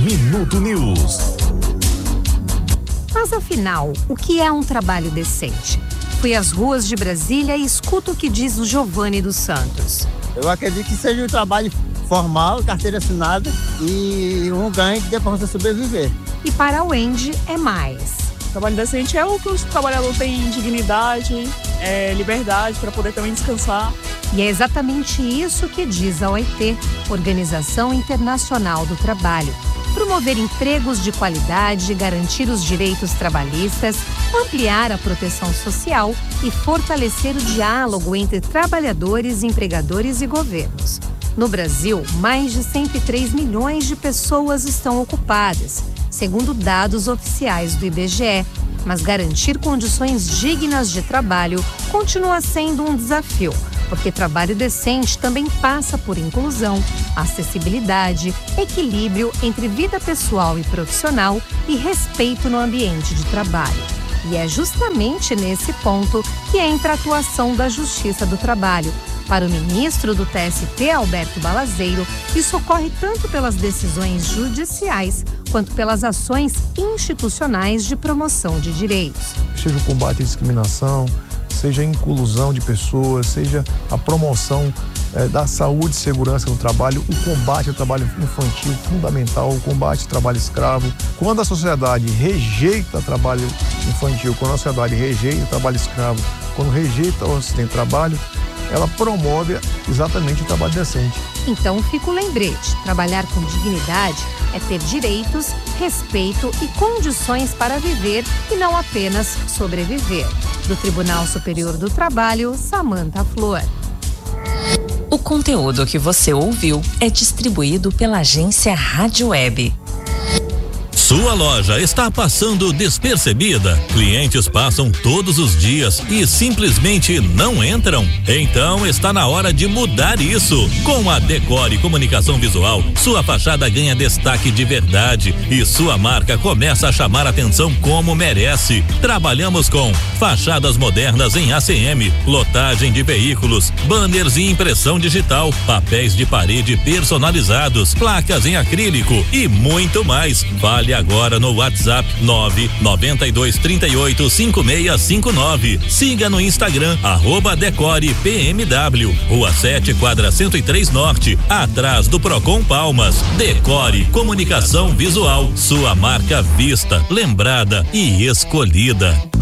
Minuto News. Mas afinal, o que é um trabalho decente? Fui às ruas de Brasília e escuto o que diz o Giovanni dos Santos. Eu acredito que seja um trabalho formal, carteira assinada e um ganho que dê para você sobreviver. E para o Wendy é mais. Trabalho decente é o que o trabalhador tem dignidade, liberdade para poder também descansar. E é exatamente isso que diz a OIT, Organização Internacional do Trabalho. Promover empregos de qualidade, garantir os direitos trabalhistas, ampliar a proteção social e fortalecer o diálogo entre trabalhadores, empregadores e governos. No Brasil, mais de 103 milhões de pessoas estão ocupadas, segundo dados oficiais do IBGE. Mas garantir condições dignas de trabalho continua sendo um desafio, porque trabalho decente também passa por inclusão, acessibilidade, equilíbrio entre vida pessoal e profissional e respeito no ambiente de trabalho. E é justamente nesse ponto que entra a atuação da Justiça do Trabalho. Para o ministro do TST, Alberto Balazeiro, isso ocorre tanto pelas decisões judiciais quanto pelas ações institucionais de promoção de direitos. Seja o combate à discriminação, seja a inclusão de pessoas, seja a promoção da saúde e segurança no trabalho, o combate ao trabalho infantil fundamental, o combate ao trabalho escravo. Quando a sociedade rejeita o trabalho infantil, quando a sociedade rejeita o trabalho escravo, quando rejeita o acidente de trabalho, ela promove exatamente o trabalho decente. Então fica o lembrete, trabalhar com dignidade é ter direitos, respeito e condições para viver e não apenas sobreviver. Do Tribunal Superior do Trabalho, Samantha Flor. O conteúdo que você ouviu é distribuído pela agência Rádio Web. Sua loja está passando despercebida? Clientes passam todos os dias e simplesmente não entram? Então está na hora de mudar isso. Com a Decore Comunicação Visual, sua fachada ganha destaque de verdade e sua marca começa a chamar atenção como merece. Trabalhamos com fachadas modernas em ACM, lotagem de veículos, banners e impressão digital, papéis de parede personalizados, placas em acrílico e muito mais. Fale agora no WhatsApp 992385659. Siga no Instagram @DecorePMW, Rua 7, quadra 103 Norte, atrás do Procon Palmas. Decore Comunicação Visual, sua marca vista, lembrada e escolhida.